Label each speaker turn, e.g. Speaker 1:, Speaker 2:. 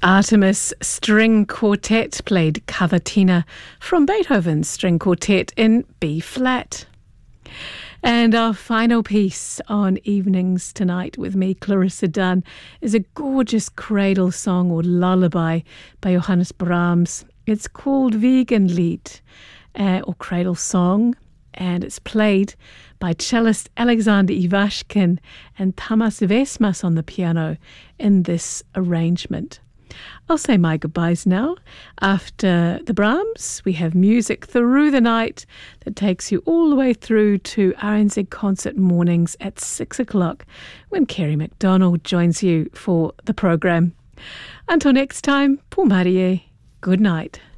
Speaker 1: Artemis String Quartet played Cavatina from Beethoven's String Quartet in B-flat. And our final piece on Evenings Tonight with me, Clarissa Dunn, is a gorgeous cradle song or lullaby by Johannes Brahms. It's called Wiegenlied, or Cradle Song, and it's played by cellist Alexander Ivashkin and Tamas Vesmas on the piano in this arrangement. I'll say my goodbyes now. After the Brahms, we have music through the night that takes you all the way through to RNZ Concert mornings at 6 o'clock when Kerry MacDonald joins you for the programme. Until next time, Pō Marie, good night.